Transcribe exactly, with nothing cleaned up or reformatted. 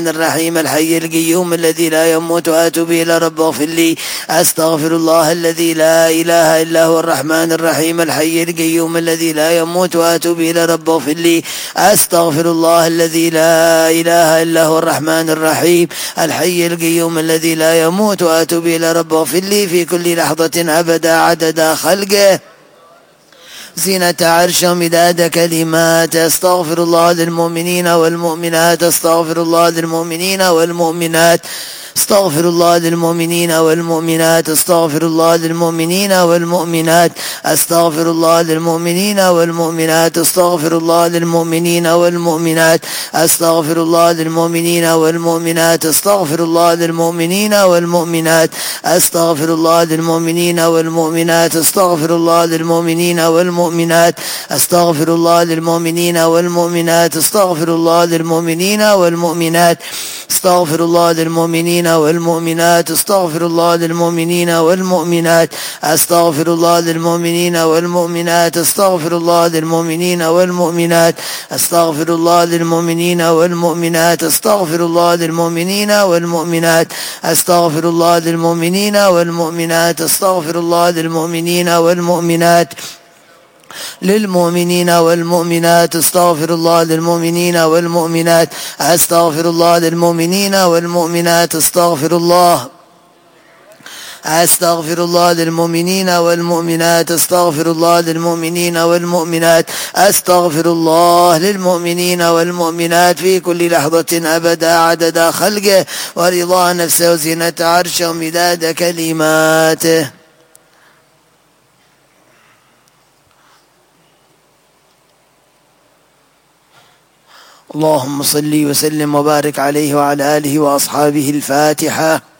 الرحيم الحي القيوم الذي لا يموت وأتوب إلى رب اغفر لي. أستغفر الله الذي لا إله إلا هو الرحمن الرحيم الحي القيوم الذي لا يموت وأتوب إلى رب اغفر لي. أستغفر الله الذي لا إله إلا هو الرحمن الرحيم الحي القيوم الذي لا يموت وأتوب إلى رب اغفر لي في كل لحظة أبدا عدد خلقه زينة عرش ومداد كلمات. أستغفر الله للمؤمنين والمؤمنات أستغفر الله للمؤمنين والمؤمنات استغفر الله للمؤمنين والمؤمنات استغفر الله للمؤمنين والمؤمنات استغفر الله للمؤمنين والمؤمنات استغفر الله للمؤمنين والمؤمنات استغفر الله للمؤمنين والمؤمنات استغفر الله للمؤمنين والمؤمنات استغفر الله للمؤمنين والمؤمنات استغفر الله للمؤمنين والمؤمنات استغفر الله للمؤمنين والمؤمنات استغفر الله للمؤمنين والمؤمنات استغفر الله للمؤمنين والمؤمنات استغفر الله للمؤمنين والمؤمنات استغفر الله للمؤمنين والمؤمنات استغفر الله للمؤمنين والمؤمنات استغفر الله للمؤمنين والمؤمنات استغفر الله للمؤمنين والمؤمنات استغفر الله للمؤمنين والمؤمنات استغفر الله للمؤمنين والمؤمنات للمؤمنين والمؤمنات استغفر الله للمؤمنين والمؤمنات استغفر الله للمؤمنين والمؤمنات استغفر الله أستغفر الله للمؤمنين والمؤمنات استغفر الله للمؤمنين والمؤمنات أستغفر الله للمؤمنين والمؤمنات في كل لحظة أبدا عدد خلقه ورضا نفسه وزينة عرشه ومداد كلماته. اللهم صل وسلم وبارك عليه وعلى آله وأصحابه. الفاتحة.